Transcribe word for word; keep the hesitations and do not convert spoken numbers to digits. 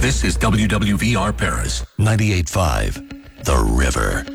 This is W W V R Paris, ninety-eight point five, The River.